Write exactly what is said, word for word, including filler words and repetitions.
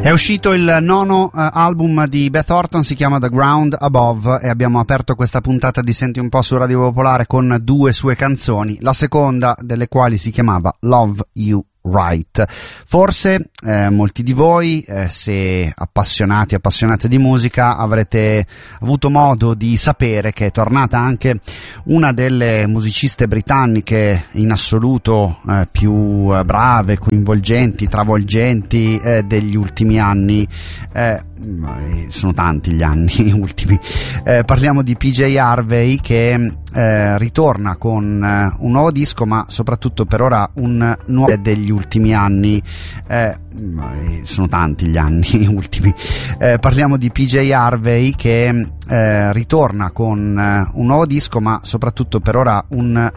È uscito il nono uh, album di Beth Orton, si chiama The Ground Above, e abbiamo aperto questa puntata di Senti un po' su Radio Popolare con due sue canzoni, la seconda delle quali si chiamava Love You Right. Forse eh, molti di voi, eh, se appassionati, appassionate di musica, avrete avuto modo di sapere che è tornata anche una delle musiciste britanniche in assoluto eh, più eh, brave, coinvolgenti, travolgenti eh, degli ultimi anni. Eh, sono tanti gli anni ultimi. Eh, parliamo di P J Harvey, che eh, ritorna con eh, un nuovo disco, ma soprattutto per ora un nuovo degli ultimi anni. Eh, sono tanti gli anni ultimi. Eh, parliamo di P J Harvey, che eh, ritorna con eh, un nuovo disco, ma soprattutto per ora un